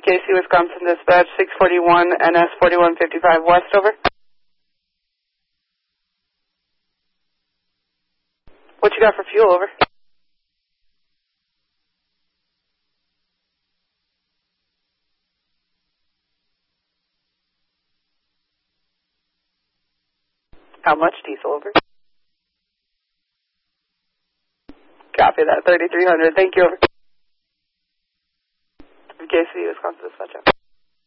KC, Wisconsin Dispatch, 641 NS 4155 West, over. What you got for fuel, over? How much diesel, over? Copy that, 3300. Thank you, over. KC, Wisconsin Dispatch, over.